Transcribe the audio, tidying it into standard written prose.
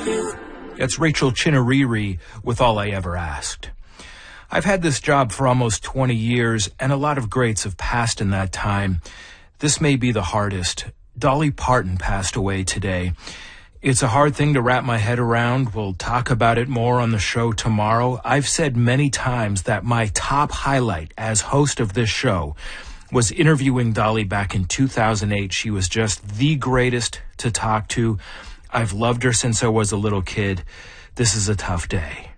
That's Rachel Chinariri with All I Ever Asked. I've had this job for almost 20 years, and a lot of greats have passed in that time. This may be the hardest. Dolly Parton passed away today. It's a hard thing to wrap my head around. We'll talk about it more on the show tomorrow. I've said many times that my top highlight as host of this show was interviewing Dolly back in 2008. She was just the greatest to talk to. I've loved her since I was a little kid. This is a tough day.